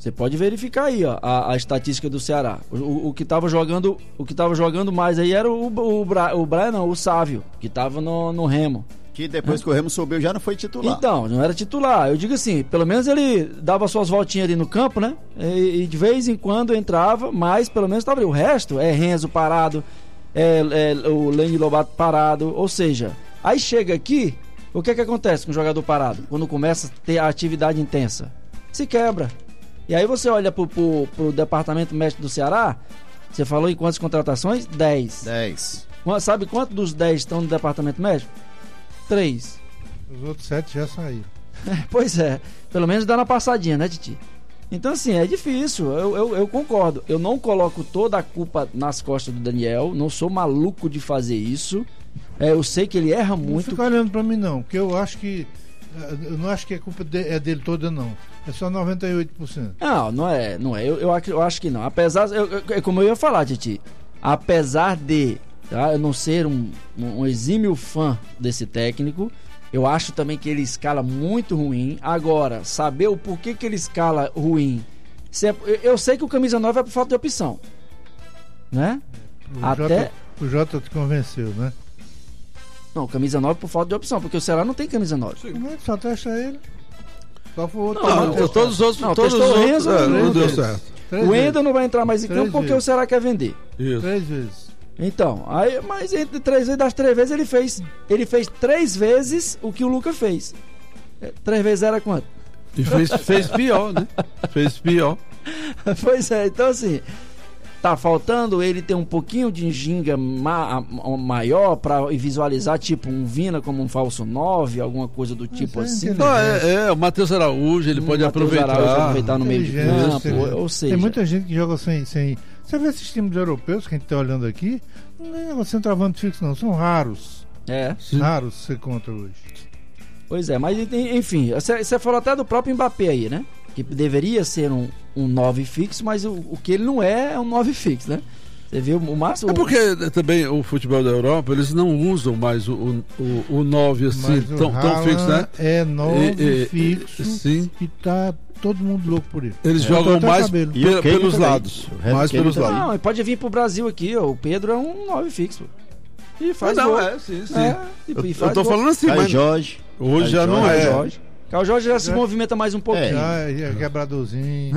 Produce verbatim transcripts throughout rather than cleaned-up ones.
Você pode verificar aí, ó, a, a estatística do Ceará. O, o, o que estava jogando, o que tava jogando mais aí era o, o, Bra, o Brian, não, o Sávio, que estava no, no Remo. Que depois é. que o Remo subiu já não foi titular. Então, não era titular. Eu digo assim, pelo menos ele dava suas voltinhas ali no campo, né? E, e de vez em quando entrava, mas pelo menos estava ali. O resto é Renzo parado, é, é o Lenny Lobato parado, ou seja, aí chega aqui, o que é que acontece com o jogador parado? Quando começa a ter a atividade intensa? Se quebra. E aí você olha pro, pro, pro departamento médico do Ceará, você falou em quantas contratações? dez. dez. Sabe quantos dos dez estão no departamento médico? três. Os outros sete já saíram. Pois é, pelo menos dá uma passadinha, né, Titi? Então assim, é difícil, eu, eu, eu concordo. Eu não coloco toda a culpa nas costas do Daniel, não sou maluco de fazer isso. É, eu sei que ele erra muito. Não fica olhando pra mim não, porque eu acho que eu não acho que a culpa é dele toda não. É só noventa e oito por cento. Não, não é, não é. Eu, eu, eu acho que não. Apesar, eu, eu, é como eu ia falar, Titi. Apesar de, tá, eu não ser um, um, um exímio fã desse técnico, eu acho também que ele escala muito ruim. Agora, saber o porquê que ele escala ruim. Se é, eu sei que o camisa nove é por falta de opção, né? O Até Jota, o Jota te convenceu, né? Não, camisa nove por falta de opção, porque o Ceará não tem camisa nove. Não, só testa ele. Só for outro. Não, não, todos os outros, não, todos os o outros, Renzo, é, não deu vezes. certo. Três o vezes. Wendel não vai entrar mais em Três campo porque vezes. o Ceará quer vender. Isso. Três vezes. Então, aí, mas entre três vezes, das três vezes ele fez, ele fez três vezes o que o Lucas fez. É, três vezes era quanto? E fez, fez pior, né? Fez pior. Pois é, então assim, tá faltando ele ter um pouquinho de ginga ma- maior pra visualizar, tipo um Vina como um falso nove, alguma coisa do tipo Mas é assim. inteligente. Não, é, é, o Matheus Araújo, ele Um pode Matheus aproveitar. Araújo aproveitar no meio de Inteligente, campo, inteligente. ou seja... Tem muita gente que joga sem, sem... Você vê esses times europeus que a gente tá olhando aqui, não é negócio centroavante fixo não, são raros. É, Sim. Raros você conta hoje. pois é, mas enfim, você você falou até do próprio Mbappé aí, né? Que deveria ser um, um nove fixo, mas o, o que ele não é é um nove fixo, né? Você viu o máximo... É porque também o futebol da Europa, eles não usam mais o, o, o nove assim, Mas o tão, tão Haaland fixo, né? É nove E- e- fixo sim. e tá todo mundo louco por ele. Eles É, jogam até o mais cabelo. pe- E o Kane pelos também. lados. O Harry Mais Kane pelos também. lados. Não, ele pode vir pro Brasil aqui, ó. O Pedro é um nove fixo. E faz Mas não, gol. é, sim, sim. É, e, Eu, e eu faz tô gol. falando assim, Caio mas Jorge. hoje Caio já não Jorge. é. Jorge. Carl Jorge já se É. movimenta mais um pouquinho. Já é quebradorzinho.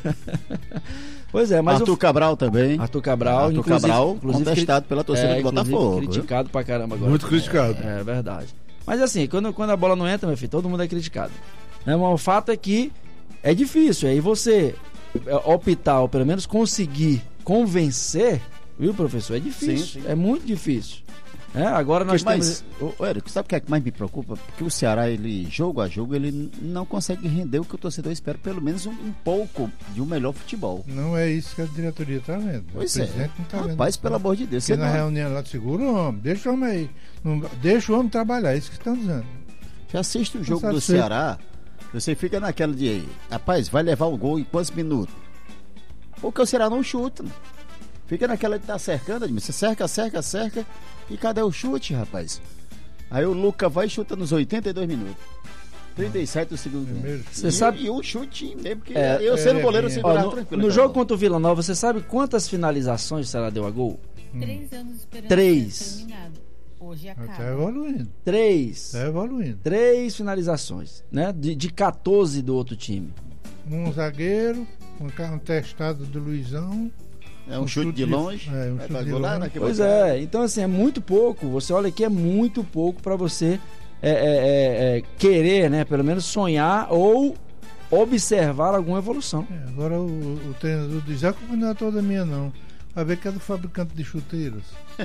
Pois é, mas Arthur o Cabral também. Arthur Cabral, Arthur inclusive- Cabral, inclusive contestado pela torcida é, do inclusive Botafogo. viu? criticado pra caramba agora. Muito criticado. É, é verdade. Mas assim, quando, quando a bola não entra, meu filho, todo mundo é criticado. É, mas o fato é que é difícil. Aí você é, optar, ou pelo menos conseguir convencer, viu, professor? É difícil. Sim, sim. É muito difícil. É, agora nós Mas, temos... ô, Érico, sabe o que é que mais me preocupa? Porque o Ceará, ele, jogo a jogo, ele n- não consegue render o que o torcedor espera, pelo menos um, um pouco de um melhor futebol. Não é isso que a diretoria tá vendo. Pois o é. presidente não tá vendo. Rapaz, isso, pelo não. amor de Deus. Porque Você na não, reunião lá, segura o homem, deixa o homem aí. Não, deixa o homem trabalhar, é isso que estão dizendo. já assiste o jogo do satisfeito. Ceará, você fica naquela de, rapaz, vai levar o gol em quantos minutos? Porque o Ceará não chuta. Fica naquela de estar cercando, você cerca, cerca, cerca, e cadê o chute, rapaz? Aí o Luca vai e chuta nos oitenta e dois minutos. trinta e sete do segundo tempo. Primeiro. Você E, sabe- e um chute mesmo, que É, eu sendo é, goleiro é. segurava Ó, no tranquilo. no aquela jogo bola. contra o Vila Nova, você sabe quantas finalizações o Ceará deu a gol? Três anos esperando Três. ser terminado. Hoje acaba. Tá evoluindo. Três. Tá evoluindo. Três finalizações, né? De, de quatorze do outro time. Um zagueiro, um carro testado do Luizão. É um, chute, de longe. É, um vai chute pra de gol lá longe. na Pois arquibancada. é, então assim, é muito pouco. Você olha que é muito pouco para você é, é, é, é, querer, né? Pelo menos sonhar ou observar alguma evolução. É, agora o, o treinador diz, a culpa não é toda minha não. Vai ver que é do fabricante de chuteiras.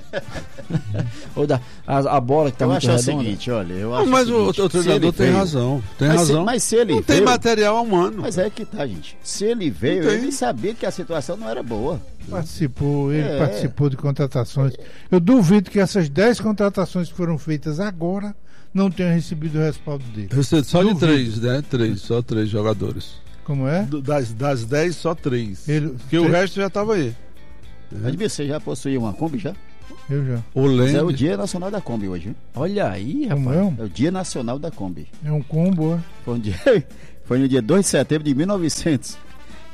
Ou da, a, a bola que tá Eu muito acho o redonda. seguinte, olha, eu Não, acho mas o, seguinte, o se treinador ele tem veio- razão. Tem mas razão. Se, mas se ele não tem veio- material humano. Mas é que tá, gente. Se ele veio, Não tem. ele sabia que a situação não era boa. Participou, ele É. participou de contratações. Eu duvido que essas dez contratações que foram feitas agora não tenham recebido o respaldo dele. Recebi só de Duvido. três, né? Três, só três jogadores. Como é? Do- Das, das dez, só três. Ele- Porque o tre- resto já tava aí. Admir, você já possuía uma Kombi já? Eu já. O Mas é o Lende. Dia Nacional da Kombi hoje, viu? Olha aí, Como rapaz. é? É o Dia Nacional da Kombi. É um combo, é? Foi, um dia, foi no dia dois de setembro de mil novecentos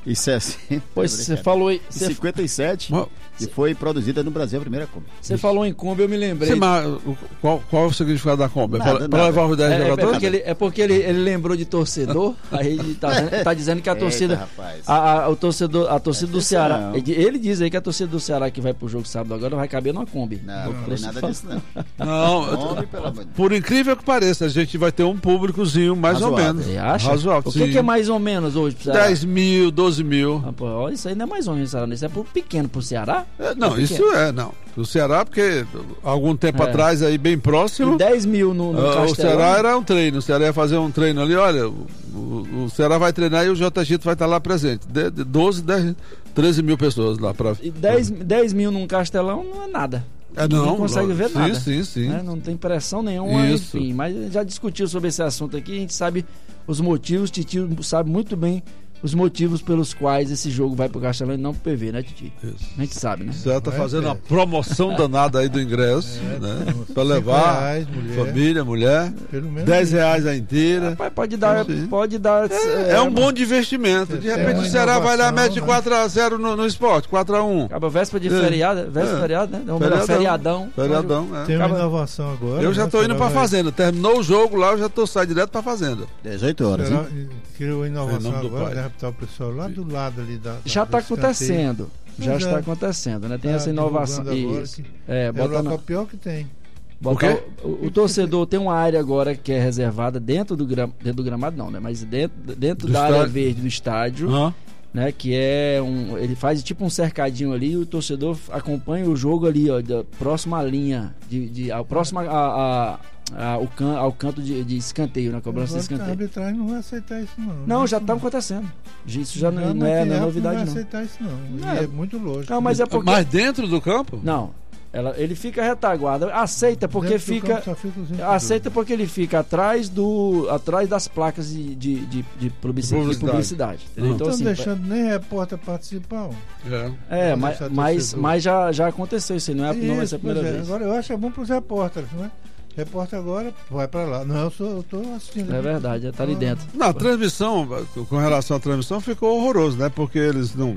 e sessenta. Pois você falou aí. E Você, cinquenta e sete. Mas- E foi produzida no Brasil a primeira Kombi. você falou em Kombi, eu me lembrei. Sim, mas o- qual, qual é o significado da Kombi? Nada, Para nada. levar os dez É, é jogadores? porque, ele, é porque ele, ele lembrou de torcedor, aí ele tá, dizendo- tá dizendo que a Eita, torcida. rapaz. A, a- o torcedor, a torcida do Atenção, Ceará. não. Ele, ele diz aí que a torcida do Ceará que vai pro jogo sábado agora vai caber numa Kombi. Não, não falei nada disso, não. Não, Kombi, pelo amor de Deus. por incrível que pareça, a gente vai ter um públicozinho mais Razoável. ou menos. Você acha? Razoável, O que, sim. que é mais ou menos hoje pro Ceará? dez mil, doze mil. Ah, pô, olha, isso aí não é mais ou menos, Ceará. Isso é pro pequeno pro Ceará. É, não, É isso pequeno. é, não. O Ceará, porque algum tempo É. atrás, aí bem próximo, E dez mil no, no ah, o Castelão. Ceará era um treino. O Ceará ia fazer um treino ali, olha, o, o, o Ceará vai treinar e o J. Gito vai estar lá presente. De, de doze, dez, treze mil pessoas lá para. E dez, dez mil num Castelão não é nada. É, não, Ninguém consegue ver sim, nada. Sim, sim, Né? Não tem pressão nenhuma, Isso. enfim. Mas já discutiu sobre esse assunto aqui, a gente sabe os motivos, Titi sabe muito bem os motivos pelos quais esse jogo vai pro Castelão e não pro P V, né, Titi? Isso. A gente sabe, né? O Ceará tá Vai, fazendo é. uma promoção danada aí do ingresso, É, né? cinco Para levar reais, mulher. família, mulher, Pelo menos dez isso. reais a inteira. Rapaz, pode dar, Sim. pode dar. É, é um bom investimento. De É repente uma o Ceará vai lá e inovação, mete né? quatro a zero no, no esporte, quatro a um. Acaba véspera de É. feriado, véspera de É. feriado, né? Ou melhor, feriadão. Feriadão, é. Tem uma Acaba- inovação agora. Eu já né? tô indo O pra Ceará vai- fazenda. Terminou o jogo lá, eu já tô saindo direto pra fazenda. dezoito o horas, Ceará hein? criou a Em inovação nome do agora, pai. deve estar o pessoal lá do lado ali da. Já da- está do escanteio. acontecendo. Já Pois está é. acontecendo, né? Tem Tá essa inovação. divulgando agora Isso. que É, É o bota na, local pior que tem. bota O quê? o, o- o torcedor tem uma área agora que é reservada dentro do, gram, dentro do gramado, não, né? Mas dentro, dentro Do da área estádio. verde do estádio, Hã? né? Que é um. Ele faz tipo um cercadinho ali e o torcedor acompanha o jogo ali, ó, da próxima linha, de, de, a próxima a, a, a- ao, can, ao canto de, de escanteio, né? Cobrança de Agora que a escanteio. arbitragem não vai aceitar isso, não. Não, já Isso está acontecendo. Isso já, não, mas não é, tem não é árbitro novidade, Não não. vai aceitar isso, não. Não, E é- é muito lógico. Não, mas é porque. Mas dentro do campo? Não. Ela, ele fica retaguarda. Aceita porque Dentro do fica. campo só fica os vinte e Aceita dois. porque ele fica atrás do atrás das placas de, de, de, de publici- de Publicidade. publicidade. entendeu? Não Então, Não assim, estão deixando nem repórter participar. ó. É. é, Não mas, deixar mas, torcedor. mas já, já aconteceu isso aí, não, é, não vai ser a Isso, primeira pois é. vez. Agora eu acho é bom para os repórteres, né? Repórter agora vai para lá. Não, eu sou, eu tô assistindo. É aqui. verdade, já tá ali Ah, dentro. Não, a transmissão, com relação à transmissão, ficou horroroso, né? Porque eles não.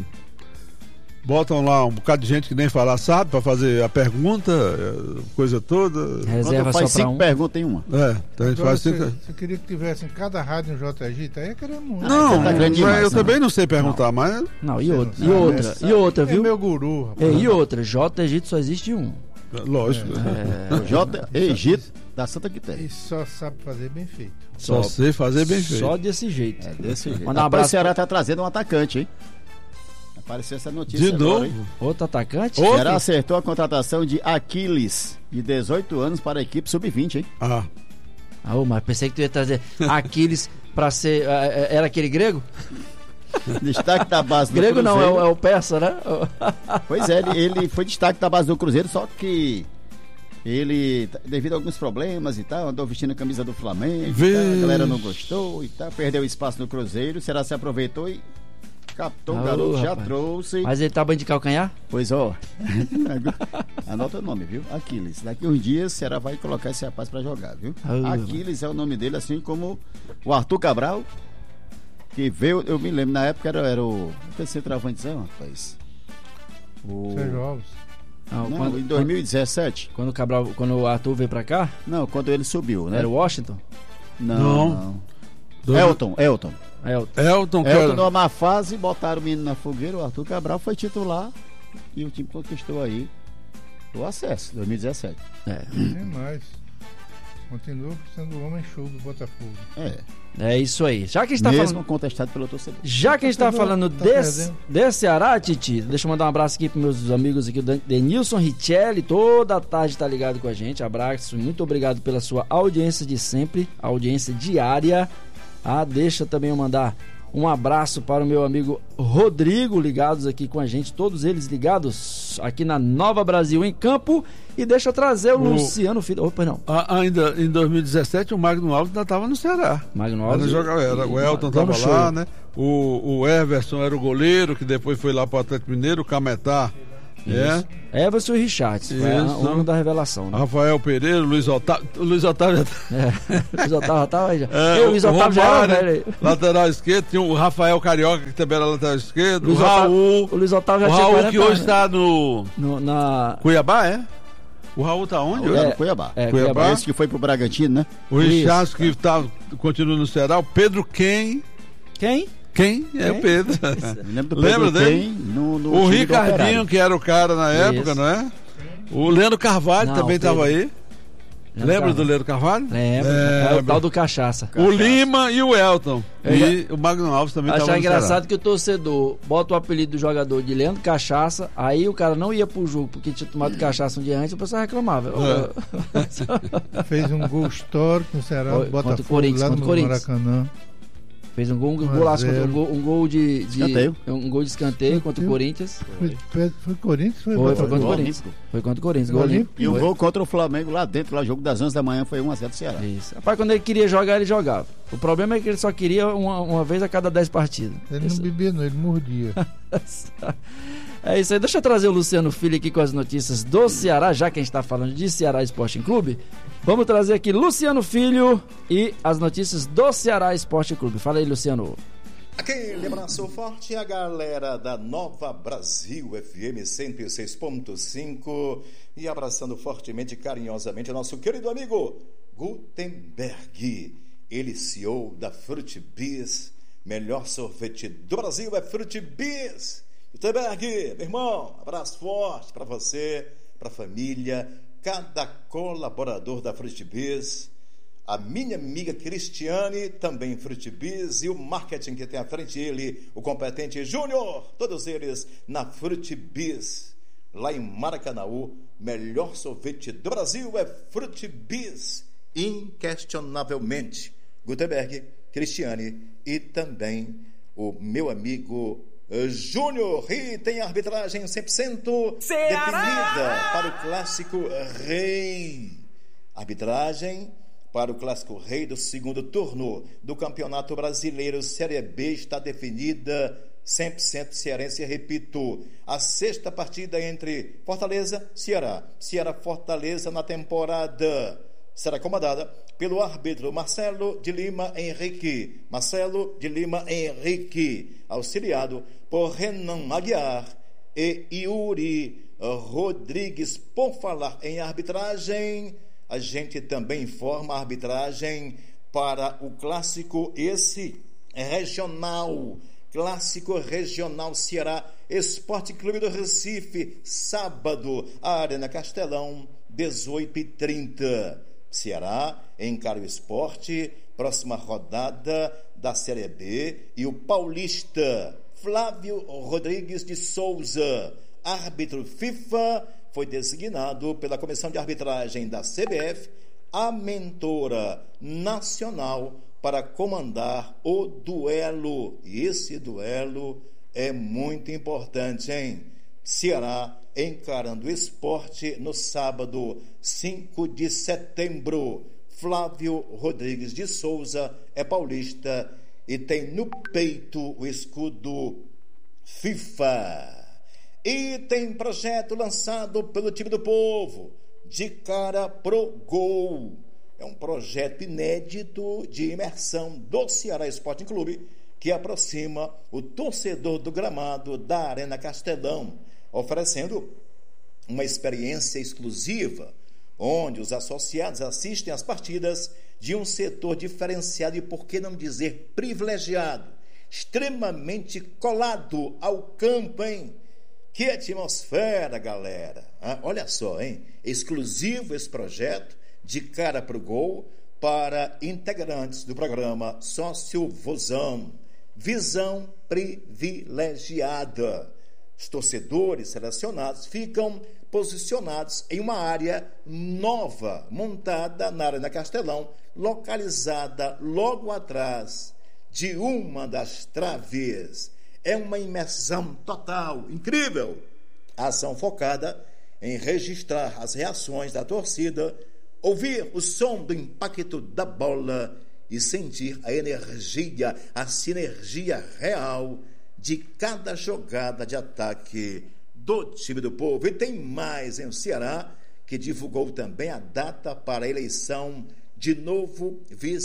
Botam lá um bocado de gente que nem falar sabe pra fazer a pergunta, eh, coisa toda. Reserva Quando só faz pra cinco um. perguntas em uma. É, então a gente Agora, faz você, cinco. você queria que tivesse em cada rádio um J G, tá aí é querer muito. Não, tá grande mas demais, eu né? também não sei perguntar, mas. Não, e Você outra, não e sabe, outra, né? e outra, É viu? meu guru, rapaz. É, e outra, J Egito só existe um. Lógico. É, O J. Egito da Santa Quitéria. E só sabe fazer bem feito. Só sei fazer bem feito. Só desse jeito. É desse jeito. Manda um Rapaz, abraço o Ceará tá trazendo um atacante, hein? Apareceu essa notícia De agora, novo? hein? Outro atacante? O Outro? Ceará acertou a contratação de Aquiles, de dezoito anos, para a equipe sub vinte, hein? Ah, Ah, ô, mas pensei que tu ia trazer Aquiles pra ser. eh, eh, Era aquele grego? Destaque da base do Grego não, é Cruzeiro. o, é o persa, né? Pois é, ele, ele foi destaque da base do Cruzeiro, só que ele, devido a alguns problemas e tal, andou vestindo a camisa do Flamengo, e tal, a galera não gostou e tal, perdeu espaço no Cruzeiro, o Ceará se aproveitou e captou Ah, o garoto, já rapaz. trouxe. Mas ele tá banho de calcanhar? Pois ó, anota o nome, viu? Aquiles. Daqui uns dias o Ceará vai colocar esse rapaz pra jogar, viu? Ah, Aquiles é o nome dele, assim como o Arthur Cabral, que veio, eu me lembro, na época era, era o. Não sei se travantezão, rapaz. O, Sérgio Alves. Não, não, quando, em dois mil e dezessete. quando, o Cabral, quando o Arthur veio pra cá, Não, quando ele subiu, né? era o Washington? Não, Não. não. do- Elton, Elton. É, o- Elton, que Elton era- numa má fase, botaram o menino na fogueira, o Arthur Cabral foi titular e o time conquistou aí o acesso, dois mil e dezessete. é. Tem mais. Continua sendo o homem show do Botafogo. É, É isso aí. Já que a gente tá mesmo falando. contestado pelo torcedor. Já que a gente tá Torcedor falando tá desse, perdendo. desse Ceará, Titi, deixa eu mandar um abraço aqui pros meus amigos aqui, o Dan- Denilson Richelli, toda a tarde tá ligado com a gente. Abraço, muito obrigado pela sua audiência de sempre, audiência diária. Ah, deixa também eu mandar um abraço para o meu amigo Rodrigo, ligados aqui com a gente, todos eles ligados aqui na Nova Brasil em Campo. E deixa eu trazer o, O- Luciano Filho. Opa, não. a- ainda em dois mil e dezessete o Magno Alves ainda estava no Ceará. Magno Era Alves. joga- era- o Elton Dando estava show. lá, né? O, o Everson era o goleiro, que depois foi lá para o Atlético Mineiro, o Cametá É. Everson e Richard. Foi a- Isso. o ano da revelação. Né? Rafael Pereira, Luiz Otávio. O Luiz Otávio já tá. É. Luiz Otávio tava aí já. É, Ei, o Luiz o Otávio já era Romário, velho. aí. lateral esquerdo. Tinha o Rafael Carioca, que também era lateral esquerdo. Luiz o Raul. Otávio- o Luiz Otávio O já tinha Raul quarenta que hoje anos, né? está no No, na... Cuiabá, é? O Raul tá onde? Lá É. no Cuiabá. É, Cuiabá. Cuiabá. Esse que foi pro Bragantino, né? O Isso. Richard que tá, continua no Ceará. O Pedro Quem. Quem? Quem? É Quem? o Pedro. Me lembro do Lembra Pedro dele? Quem no, no O time do Ricardinho, Operário. que era o cara na época, Isso. não é? O Leandro Carvalho Não, também Pedro. estava aí. Lembra Lembra do Leandro Carvalho? Lembro. É o Lembro. tal do Cachaça. O Lima e o Elton. E o Magno Alves também estava Achar no Ceará. engraçado que o torcedor bota o apelido do jogador de Leandro Cachaça, aí o cara não ia pro jogo porque tinha tomado cachaça um dia antes, o pessoal reclamava. É. Fez um gol histórico no Ceará, Foi, no contra o Botafogo, Corinthians, lá contra no o Corinthians. Maracanã. Fez um gol, um um a golaço, contra- zero. um gol, um gol de, de Escanteio. um gol de escanteio contra o Corinthians. Foi, foi, foi Corinthians? Foi, Foi, foi Botafogo? contra o Gol Corinthians. olímpico. Foi contra o Corinthians, Gol gol olímpico. olímpico. E o Foi. gol contra o Flamengo lá dentro, lá jogo das onze da manhã, foi um a zero do Ceará. Isso. Rapaz, quando ele queria jogar, ele jogava. O problema é que ele só queria uma, uma vez a cada dez partidas. Ele Isso- não bebia, não, ele mordia. É isso aí. Deixa eu trazer o Luciano Filho aqui com as notícias do Ceará, já que a gente está falando de Ceará Esporte Clube. Vamos trazer aqui Luciano Filho e as notícias do Ceará Esporte Clube. Fala aí, Luciano. Aquele abraço forte a galera da Nova Brasil F M cento e seis ponto cinco e abraçando fortemente e carinhosamente nosso querido amigo Gutenberg, ele C E O da Fruit Biz, melhor sorvete do Brasil é Fruit Biz. Gutenberg, meu irmão, abraço forte para você, para a família, cada colaborador da Fruit Biz. A minha amiga Cristiane, também Fruit Biz, e o marketing que tem à frente ele, o competente Júnior, todos eles na Fruit Biz, lá em Maracanaú, melhor sorvete do Brasil é Fruit Biz, inquestionavelmente. Gutenberg, Cristiane e também o meu amigo eh, Júnior, e tem arbitragem cem por cento definida para o Clássico Rei. Arbitragem para o Clássico Rei do segundo turno do Campeonato Brasileiro Série B está definida cem por cento cearense. Repito, a sexta partida entre Fortaleza e Ceará. Ceará-Fortaleza na temporada será comandada pelo árbitro Marcelo de Lima Henrique. Marcelo de Lima Henrique, auxiliado por Renan Aguiar e Yuri Rodrigues. Por falar em arbitragem, a gente também informa a arbitragem para o clássico esse regional, clássico regional Ceará Esporte Clube do Recife, sábado, Arena Castelão, dezoito e trinta. Ceará encara o Esporte, próxima rodada da Série B, e o paulista Flávio Rodrigues de Souza, árbitro FIFA, foi designado pela Comissão de Arbitragem da C B F a mentora nacional para comandar o duelo. E esse duelo é muito importante, hein? Ceará encarando o Esporte no sábado, cinco de setembro. Flávio Rodrigues de Souza é paulista e tem no peito o escudo FIFA. E tem projeto lançado pelo time do povo, De Cara pro Gol. É um projeto inédito de imersão do Ceará Esporte Clube, que aproxima o torcedor do gramado da Arena Castelão, oferecendo uma experiência exclusiva, onde os associados assistem às partidas de um setor diferenciado e, por que não dizer, privilegiado, extremamente colado ao campo, hein? Que atmosfera, galera! Ah, olha só, hein? Exclusivo esse projeto, De Cara pro Gol, para integrantes do programa Sócio Vozão. Visão privilegiada. Os torcedores selecionados ficam posicionados em uma área nova, montada na Arena Castelão, localizada logo atrás de uma das traves. É uma imersão total, incrível. A ação focada em registrar as reações da torcida, ouvir o som do impacto da bola e sentir a energia, a sinergia real de cada jogada de ataque do time do povo. E tem mais, hein? O Ceará, que divulgou também a data para a eleição de novo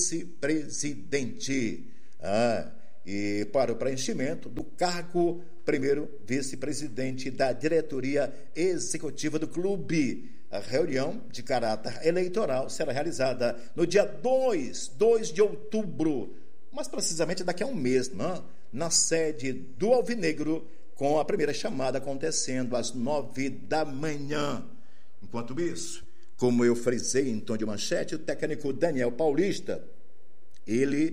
vice-presidente. Ah, e para o preenchimento do cargo primeiro vice-presidente da diretoria executiva do clube. A reunião de caráter eleitoral será realizada no dia dois de outubro, mais precisamente daqui a um mês, não? Na sede do Alvinegro, com a primeira chamada acontecendo às nove da manhã. Enquanto isso, como eu frisei em tom de manchete, o técnico Daniel Paulista, ele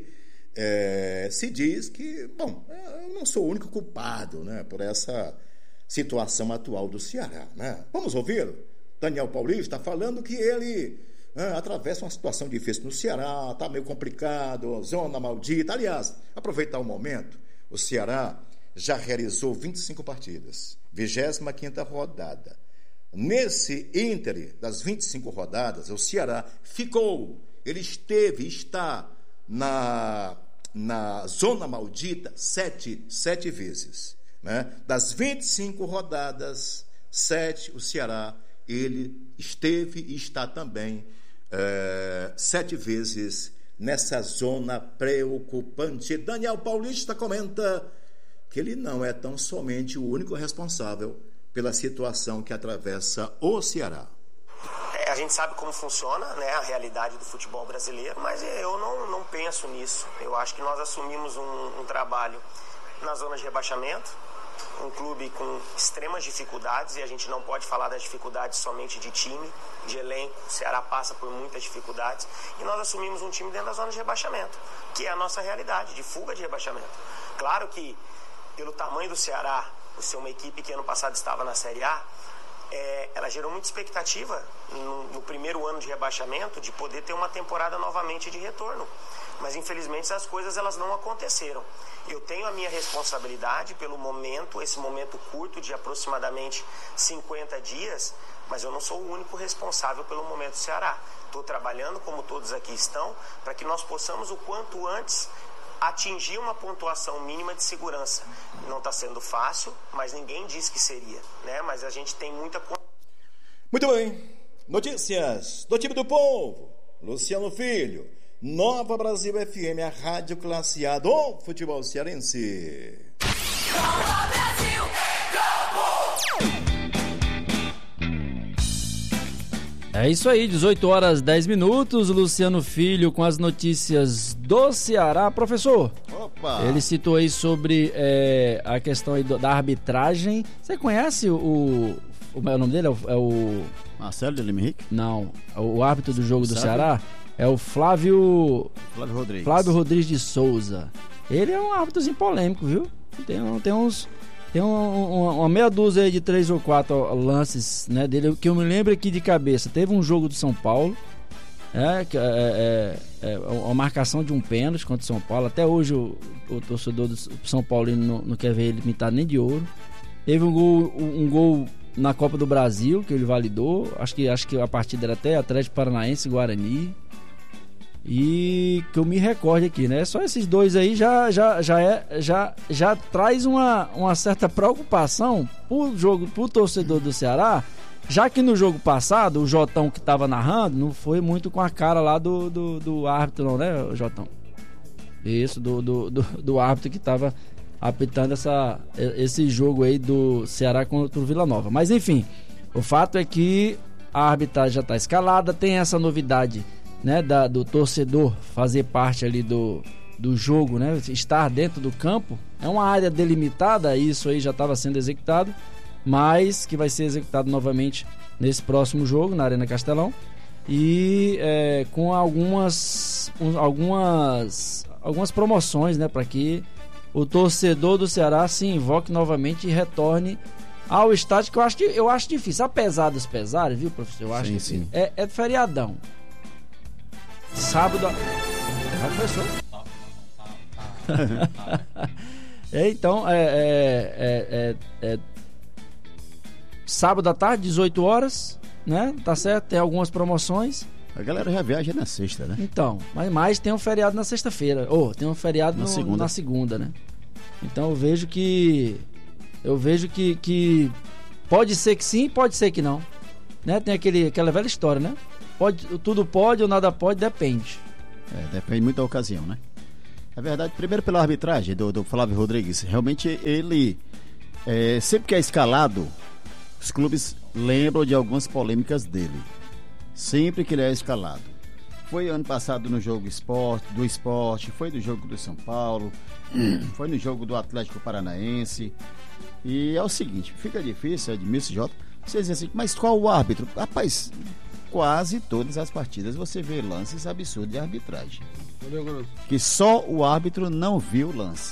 é, se diz que, bom, eu não sou o único culpado, né, por essa situação atual do Ceará, né? Vamos ouvi-lo? Daniel Paulista falando que ele é, atravessa uma situação difícil no Ceará, está meio complicado, zona maldita. Aliás, aproveitar o momento, o Ceará já realizou vinte e cinco partidas, vigésima quinta rodada. Nesse íntere das vinte e cinco rodadas, o Ceará ficou, ele esteve, está na, na zona maldita sete, sete vezes, né? Das vinte e cinco rodadas, sete, o Ceará, ele esteve e está também é, sete vezes nessa zona preocupante. Daniel Paulista comenta que ele não é tão somente o único responsável pela situação que atravessa o Ceará. É, a gente sabe como funciona, né, a realidade do futebol brasileiro, mas eu não, não penso nisso. Eu acho que nós assumimos um, um trabalho na zona de rebaixamento, um clube com extremas dificuldades, e a gente não pode falar das dificuldades somente de time, de elenco. O Ceará passa por muitas dificuldades, e nós assumimos um time dentro da zona de rebaixamento, que é a nossa realidade, de fuga de rebaixamento. Claro que, pelo tamanho do Ceará, por ser uma equipe que ano passado estava na Série A, é, ela gerou muita expectativa no, no primeiro ano de rebaixamento de poder ter uma temporada novamente de retorno. Mas infelizmente as coisas elas não aconteceram. Eu tenho a minha responsabilidade pelo momento, esse momento curto de aproximadamente cinquenta dias, mas eu não sou o único responsável pelo momento do Ceará. Estou trabalhando, como todos aqui estão, para que nós possamos o quanto antes atingir uma pontuação mínima de segurança. Não está sendo fácil, mas ninguém disse que seria, né? Mas a gente tem muita... Muito bem. Notícias do time do povo. Luciano Filho. Nova Brasil F M, a rádio classe A do futebol cearense. Nova Brasil, é isso aí, dezoito horas, dez minutos. Luciano Filho com as notícias do Ceará. Professor, opa, ele citou aí sobre é, a questão aí do, da arbitragem. Você conhece o... o, o nome dele é o... É o Marcelo de Lima Henrique? Não, o árbitro do jogo do Sabe? Ceará é o Flávio... Flávio Rodrigues. Flávio Rodrigues de Souza. Ele é um árbitro polêmico, viu? Tem, tem uns... Tem um, um, uma meia dúzia aí de três ou quatro lances, né, dele, que eu me lembro aqui de cabeça. Teve um jogo do São Paulo, é, que, é, é, é uma marcação de um pênalti contra o São Paulo. Até hoje o, o torcedor do São Paulo não, não quer ver ele pintado nem de ouro. Teve um gol, um gol na Copa do Brasil que ele validou. Acho que, acho que a partida era até Atlético Paranaense e Guarani. E que eu me recorde aqui, né? Só esses dois aí já, já, já, é, já, já traz uma, uma certa preocupação pro jogo, pro torcedor do Ceará, já que no jogo passado, o Jotão que tava narrando não foi muito com a cara lá do, do, do árbitro, não, né, Jotão? Isso, do, do, do, do árbitro que tava apitando essa, esse jogo aí do Ceará contra o Vila Nova. Mas enfim, o fato é que a arbitragem já tá escalada, tem essa novidade, né, da, do torcedor fazer parte ali do, do jogo, né, estar dentro do campo. É uma área delimitada, isso aí já estava sendo executado, mas que vai ser executado novamente nesse próximo jogo, na Arena Castelão, e é, com algumas, algumas, algumas promoções, né, para que o torcedor do Ceará se invoque novamente e retorne ao estádio, que eu acho, que, eu acho difícil, apesar dos pesares, viu, professor? Eu acho sim, que sim. É, é feriadão. Sábado. Já começou. é, então, é, é, é, é sábado à tarde, dezoito horas, né? Tá certo? Tem algumas promoções. A galera já viaja na sexta, né? Então, mas mais tem um feriado na sexta-feira. Ou oh, tem um feriado na, no, segunda. na segunda, né? Então eu vejo que. Eu vejo que, que Pode ser que sim, pode ser que não. Né? Tem aquele, aquela velha história, né? Pode, tudo pode ou nada pode, depende. É, depende muito da ocasião, né? É verdade, primeiro pela arbitragem do, do Flávio Rodrigues. Realmente ele, é, sempre que é escalado, os clubes lembram de algumas polêmicas dele. Sempre que ele é escalado. Foi ano passado no jogo esporte, do esporte, foi no jogo do São Paulo, foi no jogo do Atlético Paranaense. E é o seguinte, fica difícil, Edmilson Jota, você dizer assim, mas qual o árbitro? Rapaz, quase todas as partidas você vê lances absurdos de arbitragem. Que só o árbitro não viu o lance.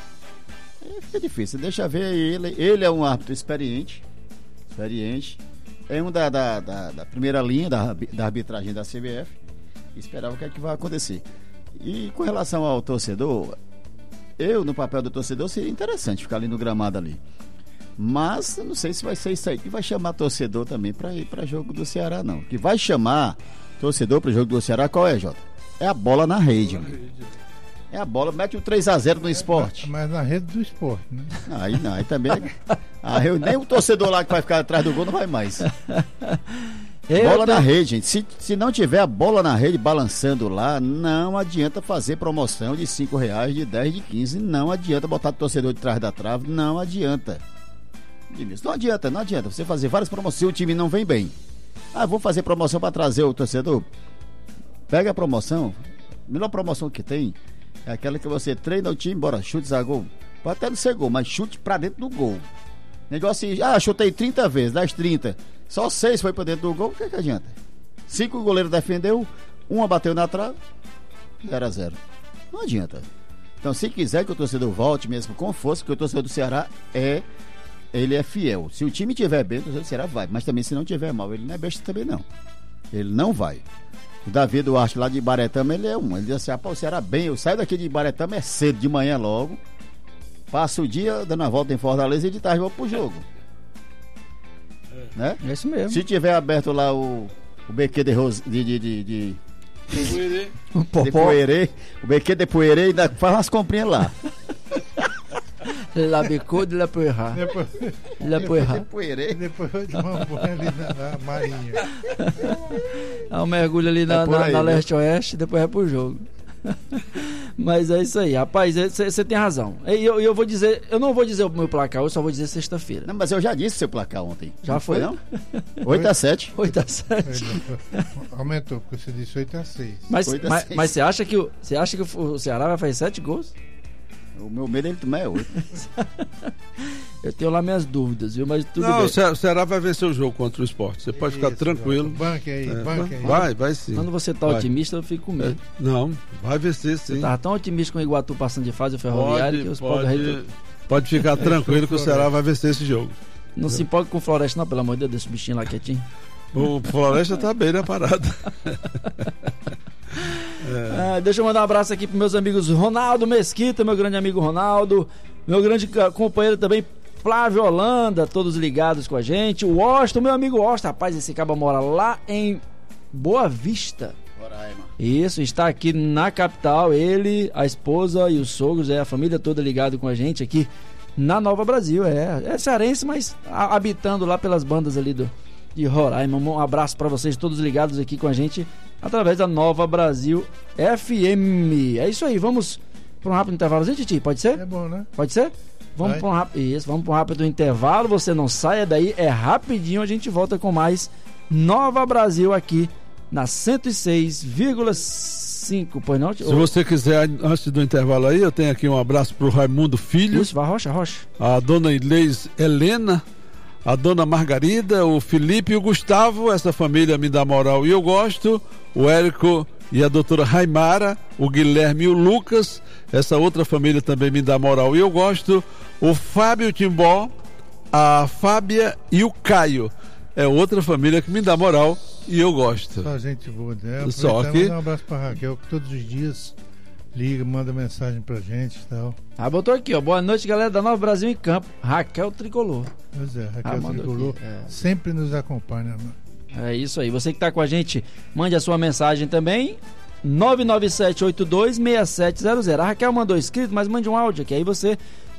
Aí fica difícil, deixa ver ele. Ele é um árbitro experiente, experiente, é um da, da, da, da primeira linha da, da arbitragem da C B F. Esperava o que é que vai acontecer. E com relação ao torcedor, eu no papel do torcedor seria interessante ficar ali no gramado ali. Mas eu não sei se vai ser isso aí que vai chamar torcedor também para ir para jogo do Ceará, não. Que vai chamar torcedor para o jogo do Ceará, qual é, Jota? É a bola na rede. É a bola, mete o três a zero no esporte. Mas na rede do esporte, né? Aí não, aí também. Aí eu, nem o torcedor lá que vai ficar atrás do gol não vai mais. Eu bola tenho... na rede, gente. Se, se não tiver a bola na rede balançando lá, não adianta fazer promoção de cinco reais, de dez, de quinze. Não adianta botar o torcedor de trás da trave. Não adianta. Não adianta, não adianta. Você fazer várias promoções se o time não vem bem. Ah, vou fazer promoção para trazer o torcedor. Pega a promoção. A melhor promoção que tem é aquela que você treina o time, bora, chute a gol. Pode até não ser gol, mas chute pra dentro do gol. Negócio assim, ah, chutei trinta vezes, das trinta. Só seis foi pra dentro do gol, o que é que adianta? Cinco o goleiro defendeu, uma bateu na trave, zero a zero. Não adianta. Então, se quiser que o torcedor volte mesmo com força, porque o torcedor do Ceará é, ele é fiel. Se o time tiver bem, o torcedor do Ceará vai. Mas também se não tiver mal, ele não é besta também não. Ele não vai. O Davi Duarte lá de Ibaretama, ele é um. Ele diz assim, ah, pô, o Ceará bem, eu saio daqui de Ibaretama é cedo, de manhã logo. Passo o dia dando a volta em Fortaleza e de tarde vou pro jogo. Né? É isso mesmo. Se tiver aberto lá o, o B Q de Rose, de, de, de, de, de Poerê, o B Q de Poerê, ainda faz umas comprinhas lá. La Becô de La Poerá. Depois, La Poerá. depois eu de uma banho ali na, na Marinha. Dá um mergulho ali na, é na, aí, na né? leste-oeste e depois é pro jogo. Mas é isso aí, rapaz, você tem razão. Eu, eu vou dizer, eu não vou dizer o meu placar, eu só vou dizer sexta-feira. Não, mas eu já disse o seu placar ontem. Já não foi? Não? oito a sete. oito a sete. Aumentou, porque você disse oito a seis. Mas oito a mas, seis. mas você acha que o, você acha que o Ceará vai fazer sete gols? O meu medo é ele tomar é oito. Eu tenho lá minhas dúvidas, viu? Mas tudo Não, bem. o Ceará vai vencer o jogo contra o Sport. Você pode ficar Isso, tranquilo. Banque aí, É, banque aí. vai, vai sim. Quando você tá Vai. otimista, eu fico com medo. Não, vai vencer sim. Você tava tão otimista com o Iguatu passando de fase o Ferroviário Pode, que os pode, pode, pode ficar tranquilo que o Ceará vai vencer esse jogo. não se empolga com o Floresta, não, pelo amor de Deus, deixa o bichinho lá quietinho. O Floresta tá bem na parada. Ah, deixa eu mandar um abraço aqui para meus amigos Ronaldo Mesquita, meu grande amigo Ronaldo, meu grande companheiro também Flávio Holanda, todos ligados com a gente. O Washington, meu amigo Washington, rapaz, esse caba mora lá em Boa Vista. Roraima. Isso, está aqui na capital, ele, a esposa e os sogros, é a família toda ligado com a gente aqui na Nova Brasil. É, é cearense, mas a, habitando lá pelas bandas ali do, de Roraima. Um abraço para vocês todos ligados aqui com a gente através da Nova Brasil F M. É isso aí, vamos para um rápido intervalozinho, Titi? Pode ser? É bom, né? Pode ser? Vamos Vai. para um rápido, isso, vamos para um rápido intervalo. Você não saia daí, é rapidinho. A gente volta com mais Nova Brasil aqui na cento e seis vírgula cinco. Pois não? Se você quiser, antes do intervalo aí, eu tenho aqui um abraço pro Raimundo Filho, Isso, vai, Rocha, Rocha. a dona Inês Helena, a dona Margarida, o Felipe e o Gustavo. Essa família me dá moral e eu gosto. O Érico e a doutora Raimara, o Guilherme e o Lucas. Essa outra família também me dá moral e eu gosto. O Fábio Timbó, a Fábia e o Caio. É outra família que me dá moral e eu gosto. Só gente boa, né? Só Aproveitando, que- mandar um abraço pra Raquel, que todos os dias liga, manda mensagem pra gente e tal. Ah, botou aqui, ó. Boa noite, galera da Nova Brasil em Campo. Raquel Tricolor. Pois é, Ah, Raquel mandou Tricolor aqui, é. sempre nos acompanha, né? É isso aí. Você que tá com a gente, mande a sua mensagem também. nove nove sete oito dois seis sete zero zero. A Raquel mandou escrito, mas mande um áudio aqui. Aí você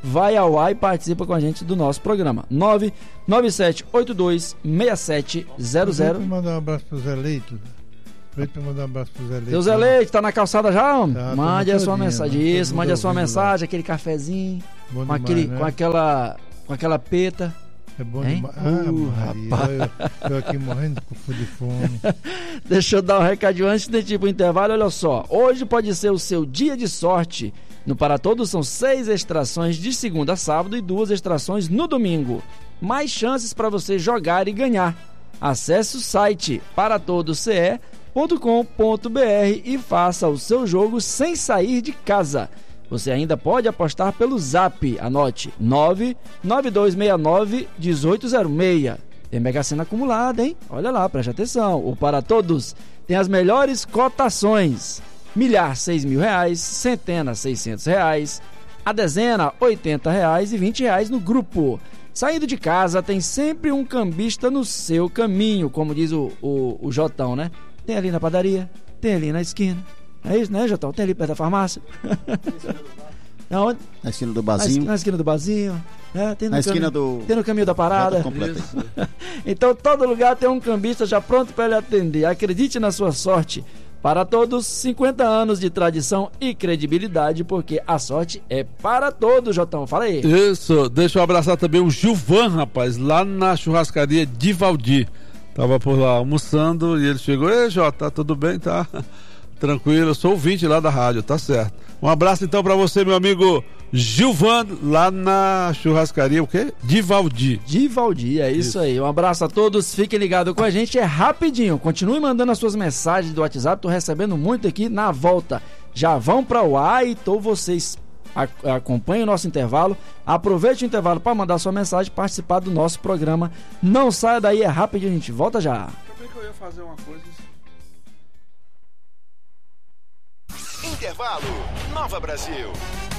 vai ao ar e participa com a gente do nosso programa. nove nove sete oito dois seis sete zero zero. Vou mandar um abraço pro Zé Leite. Aproveita pra mandar um abraço pro Zé Leite. Seu Zé Leite, tá na calçada já, homem? Tá, mande a sua todinha, mensagem. né? Isso, Todo mande a mundo sua ouvindo mensagem, lá. aquele cafezinho, Bom com, demais, aquele, né? com, aquela, com aquela peta. É bom Hein? demais. Ah, Uh, Maria, eu, eu aqui morrendo de fome. Deixa eu dar um recadinho antes de ir pro intervalo. Olha só, hoje pode ser o seu dia de sorte. No Para Todos são seis extrações de segunda a sábado e duas extrações no domingo. Mais chances para você jogar e ganhar. Acesse o site para todos c e ponto com ponto b r e faça o seu jogo sem sair de casa. Você ainda pode apostar pelo Zap. Anote nove nove dois seis nove um oito zero seis. Tem Mega Sena acumulada, hein? Olha lá, preste atenção. O Para Todos tem as melhores cotações. Milhar, seis mil reais. Centena, seiscentos reais. A dezena, oitenta reais e vinte reais no grupo. Saindo de casa, tem sempre um cambista no seu caminho, como diz o, o, o Jotão, né? Tem ali na padaria, tem ali na esquina. É isso, né, Jotão? Tem ali perto da farmácia. Não, Na esquina do na, esquina, barzinho. na esquina do barzinho. Né? Tem no Na esquina caminho, do- Tem no caminho da parada. Nota completa. Então, todo lugar tem um cambista já pronto para ele atender. Acredite na sua sorte. Para todos, cinquenta anos de tradição e credibilidade, porque a sorte é para todos, Jotão. Fala aí. Isso, deixa eu abraçar também o Gilvan, rapaz, lá na churrascaria de Valdir. Tava por lá almoçando e ele chegou, ei Jota, tá tudo bem? Tá tranquilo, eu sou ouvinte lá da rádio, tá certo. Um abraço então pra você, meu amigo Gilvan, lá na churrascaria, o quê? De Valdir. De Valdir, é isso, Isso. aí. Um abraço a todos, fiquem ligados com a gente, é rapidinho. Continue mandando as suas mensagens do WhatsApp, tô recebendo muito aqui na volta. Já vão para o ar, então vocês a- acompanhem o nosso intervalo. Aproveite o intervalo para mandar sua mensagem, participar do nosso programa. Não saia daí, é rapidinho, a gente volta já. Também que eu ia fazer uma coisa. Intervalo Nova Brasil.